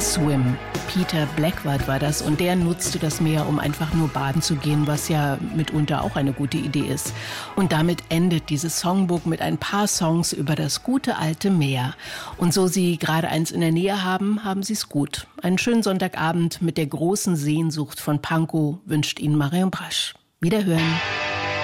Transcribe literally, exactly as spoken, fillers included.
Swim. Peter Blackward war das und der nutzte das Meer, um einfach nur baden zu gehen, was ja mitunter auch eine gute Idee ist. Und damit endet dieses Songbook mit ein paar Songs über das gute alte Meer. Und so Sie gerade eins in der Nähe haben, haben Sie es gut. Einen schönen Sonntagabend mit der großen Sehnsucht von Pankow wünscht Ihnen Marion Brasch. Wiederhören.